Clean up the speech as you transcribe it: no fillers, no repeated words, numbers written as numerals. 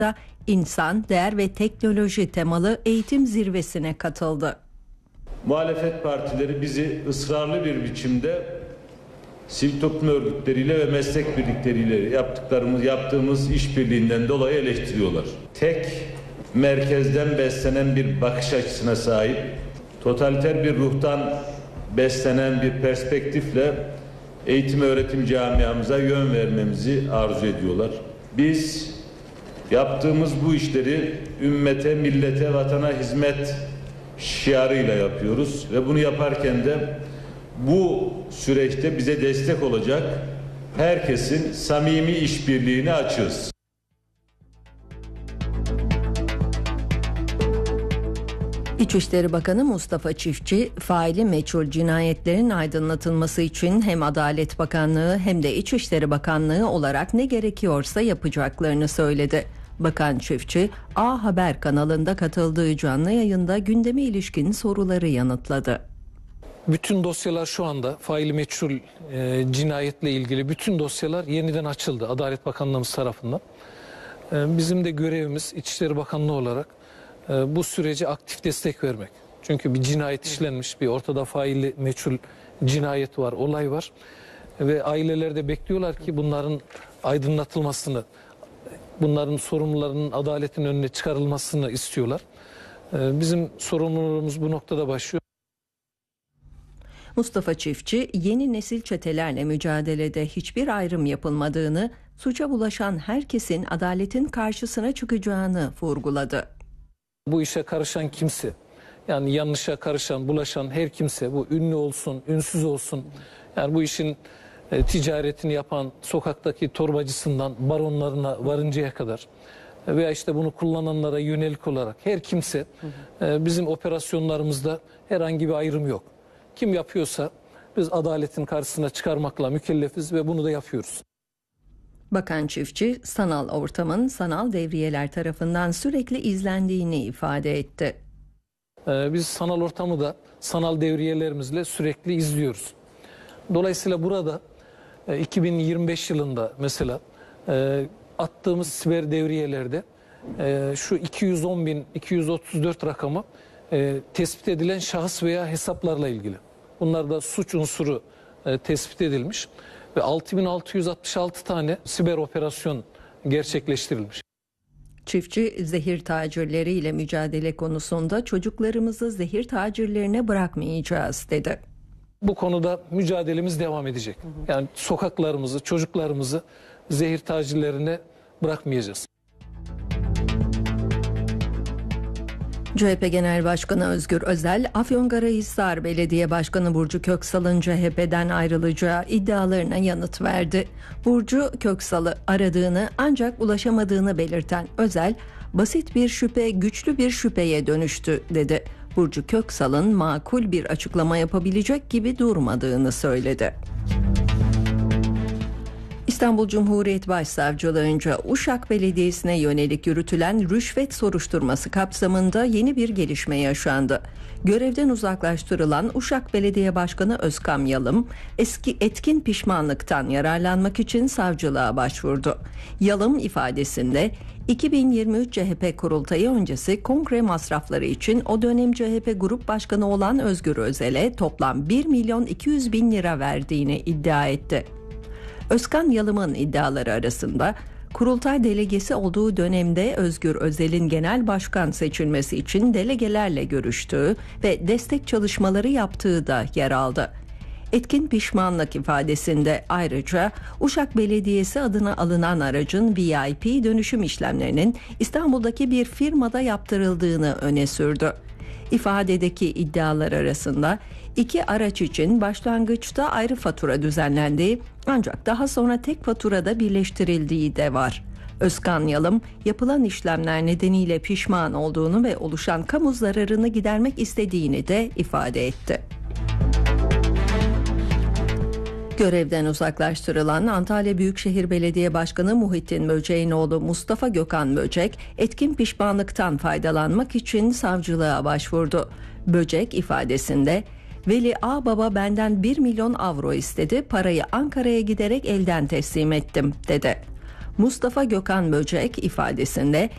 İnsan, Değer ve Teknoloji temalı eğitim zirvesine katıldı. Muhalefet partileri bizi ısrarlı bir biçimde sivil toplum örgütleriyle ve meslek birlikleriyle yaptığımız işbirliğinden dolayı eleştiriyorlar. Tek merkezden beslenen bir bakış açısına sahip, totaliter bir ruhtan beslenen bir perspektifle eğitim öğretim camiamıza yön vermemizi arzu ediyorlar. Biz yaptığımız bu işleri ümmete, millete, vatana hizmet şiarıyla yapıyoruz ve bunu yaparken de bu süreçte bize destek olacak herkesin samimi işbirliğini açığız. İçişleri Bakanı Mustafa Çiftçi, faili meçhul cinayetlerin aydınlatılması için hem Adalet Bakanlığı hem de İçişleri Bakanlığı olarak ne gerekiyorsa yapacaklarını söyledi. Bakan Çiftçi, A Haber kanalında katıldığı canlı yayında gündeme ilişkin soruları yanıtladı. Bütün dosyalar şu anda faili meçhul cinayetle ilgili bütün dosyalar yeniden açıldı Adalet Bakanlığımız tarafından. Bizim de görevimiz İçişleri Bakanlığı olarak bu sürece aktif destek vermek. Çünkü bir cinayet işlenmiş, bir ortada faili meçhul cinayet var, olay var. Ve aileler de bekliyorlar ki bunların aydınlatılmasını, bunların sorumlularının adaletin önüne çıkarılmasını istiyorlar. Bizim sorumluluğumuz bu noktada başlıyor. Mustafa Çiftçi, yeni nesil çetelerle mücadelede hiçbir ayrım yapılmadığını, suça bulaşan herkesin adaletin karşısına çıkacağını vurguladı. Bu işe karışan kimse, yani yanlışa karışan, bulaşan her kimse, bu ünlü olsun, ünsüz olsun, yani bu işin ticaretini yapan sokaktaki torbacısından baronlarına varıncaya kadar veya işte bunu kullananlara yönelik olarak her kimse, bizim operasyonlarımızda herhangi bir ayrım yok. Kim yapıyorsa biz adaletin karşısına çıkarmakla mükellefiz ve bunu da yapıyoruz. Bakan Çiftçi, sanal ortamın sanal devriyeler tarafından sürekli izlendiğini ifade etti. Biz sanal ortamı da sanal devriyelerimizle sürekli izliyoruz. Dolayısıyla burada 2025 yılında mesela attığımız siber devriyelerde şu 210.234 rakamı tespit edilen şahıs veya hesaplarla ilgili. Bunlarda suç unsuru tespit edilmiş ve 6.666 tane siber operasyon gerçekleştirilmiş. Çiftçi, zehir tacirleriyle mücadele konusunda çocuklarımızı zehir tacirlerine bırakmayacağız dedi. Bu konuda mücadelemiz devam edecek. Yani sokaklarımızı, çocuklarımızı zehir tacirlerine bırakmayacağız. CHP Genel Başkanı Özgür Özel, Afyonkarahisar Belediye Başkanı Burcu Köksal'ın CHP'den ayrılacağı iddialarına yanıt verdi. Burcu Köksal'ı aradığını ancak ulaşamadığını belirten Özel, basit bir şüphe güçlü bir şüpheye dönüştü dedi. Burcu Köksal'ın makul bir açıklama yapabilecek gibi durmadığını söyledi. İstanbul Cumhuriyet Başsavcılığınca Uşak Belediyesi'ne yönelik yürütülen rüşvet soruşturması kapsamında yeni bir gelişme yaşandı. Görevden uzaklaştırılan Uşak Belediye Başkanı Özkan Yalım, etkin pişmanlıktan yararlanmak için savcılığa başvurdu. Yalım ifadesinde 2023 CHP kurultayı öncesi kongre masrafları için o dönem CHP Grup Başkanı olan Özgür Özel'e toplam 1.200.000 lira verdiğini iddia etti. Özkan Yalım'ın iddiaları arasında kurultay delegesi olduğu dönemde Özgür Özel'in genel başkan seçilmesi için delegelerle görüştüğü ve destek çalışmaları yaptığı da yer aldı. Etkin pişmanlık ifadesinde ayrıca Uşak Belediyesi adına alınan aracın VIP dönüşüm işlemlerinin İstanbul'daki bir firmada yaptırıldığını öne sürdü. İfadedeki iddialar arasında iki araç için başlangıçta ayrı fatura düzenlendiği ancak daha sonra tek faturada birleştirildiği de var. Özkan Yalım, yapılan işlemler nedeniyle pişman olduğunu ve oluşan kamu zararını gidermek istediğini de ifade etti. Görevden uzaklaştırılan Antalya Büyükşehir Belediye Başkanı Muhittin Böcek'in oğlu Mustafa Gökhan Böcek, etkin pişmanlıktan faydalanmak için savcılığa başvurdu. Böcek ifadesinde, Veli Ağbaba benden 1 milyon avro istedi, parayı Ankara'ya giderek elden teslim ettim dedi. Mustafa Gökhan Böcek ifadesinde